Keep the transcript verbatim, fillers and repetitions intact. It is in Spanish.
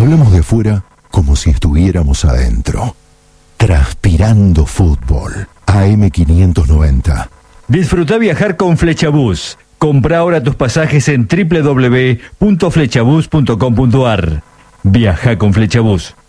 Hablamos de afuera como si estuviéramos adentro. Transpirando Fútbol. A M quinientos noventa. Disfruta viajar con Flechabús. Compra ahora tus pasajes en doble u doble u doble u punto flechabús punto com punto a r. Viaja con Flechabús.